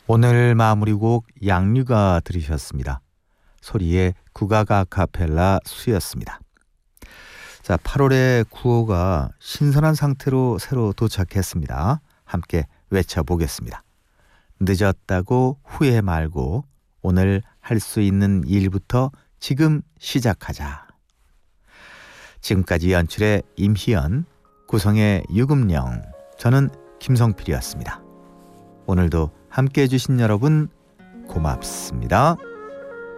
오늘 마무리곡 양류가 들으셨습니다. 소리의 국악 아카펠라 수였습니다. 자, 8월의 9호가 신선한 상태로 새로 도착했습니다. 함께 외쳐보겠습니다. 늦었다고 후회 말고 오늘 할 수 있는 일부터 지금 시작하자. 지금까지 연출의 임희연, 구성의 유금령, 저는 김성필이었습니다. 오늘도 함께해 주신 여러분 고맙습니다.